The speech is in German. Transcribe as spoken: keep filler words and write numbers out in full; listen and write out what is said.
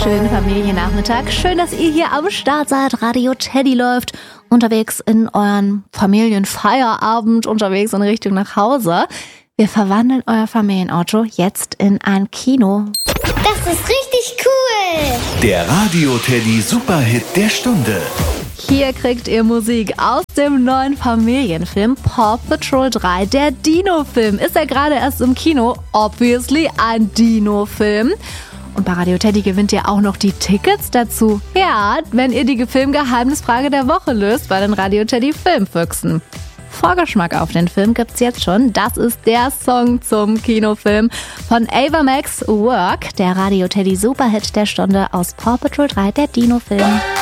Schönen Familiennachmittag. Schön, dass ihr hier am Start seid. Radio Teddy läuft unterwegs in euren Familienfeierabend, unterwegs in Richtung nach Hause. Wir verwandeln euer Familienauto jetzt in ein Kino. Das ist richtig cool! Der Radio Teddy Superhit der Stunde. Hier kriegt ihr Musik aus dem neuen Familienfilm Paw Patrol drei. Der Dino-Film ist ja gerade erst im Kino. Obviously ein Dino-Film. Und bei Radio Teddy gewinnt ihr auch noch die Tickets dazu. Ja, wenn ihr die Gefilmgeheimnisfrage der Woche löst bei den Radio Teddy Filmfüchsen. Vorgeschmack auf den Film gibt's jetzt schon. Das ist der Song zum Kinofilm von Ava Max, Work, der Radio Teddy Superhit der Stunde aus Paw Patrol drei, der Dino-Film.